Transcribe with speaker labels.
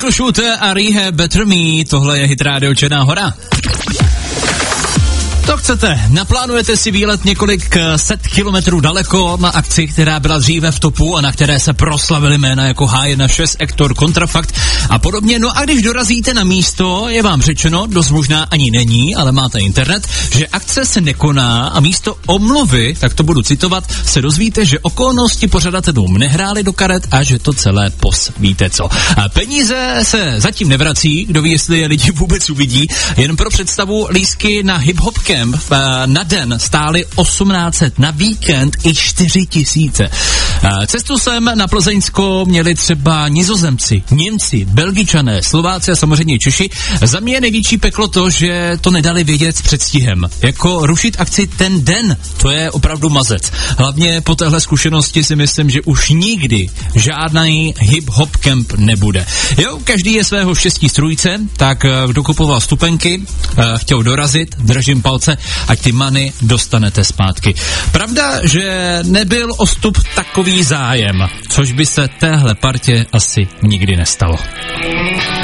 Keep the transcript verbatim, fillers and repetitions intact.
Speaker 1: Michael Schulte a Rehab Better Me, tohle je Hit Radio Černá Hora. To chcete, naplánujete si výlet několik set kilometrů daleko na akci, která byla dříve v topu a na které se proslavily jména jako H jedna šest, Ektor, Kontrafakt a podobně. No a když dorazíte na místo, je vám řečeno, dost možná ani není, ale máte internet, že akce se nekoná a místo omluvy, tak to budu citovat, se dozvíte, že okolnosti pořadatelům nehrály do karet a že to celé pos. Víte co. A peníze se zatím nevrací, kdo ví, jestli je lidi vůbec uvidí. Jen pro představu, lístky na hip-hop na den stály osmnáct set, na víkend i čtyři tisíce. Cestu sem na Plzeňsko měli třeba Nizozemci, Němci, Belgičané, Slováci a samozřejmě Češi. Za mě je největší peklo to, že to nedali vědět s předstihem. Jako rušit akci ten den, to je opravdu mazec. Hlavně po téhle zkušenosti si myslím, že už nikdy žádný hip-hop camp nebude. Jo, každý je svého štěstí strůjce, tak kdo kupoval stupenky, chtěl dorazit, držím palce, ať ty many dostanete zpátky. Pravda, že nebyl o vstup takový zájem, což by se téhle partě asi nikdy nestalo.